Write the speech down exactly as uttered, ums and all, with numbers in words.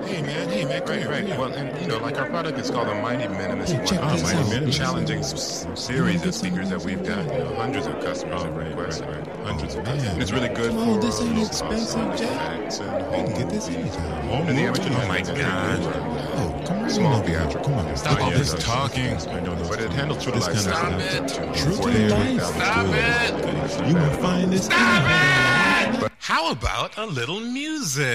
Hey man, hey man, Right, right. Well, and you know, like our product is called the Mighty Minimus Hey, check One. this Mighty out. Minimus. Challenging s- series of speakers that we've got. You know, hundreds of customers have requested. Hundreds of customers. And it's really good Oh, for this ain't uh, expensive, Jack. effects and You home can get this movies. anytime. Home and the amateur Oh my theater. God. Oh, come on. Small over here. theatrical. Come on. Stop all yeah, this that's- talking. I know, but it handles true to This life. kind of sound. Stop it. True to forty-eight life. thousand Stop dollars. it. You gonna find this? Stop it! How about a little music?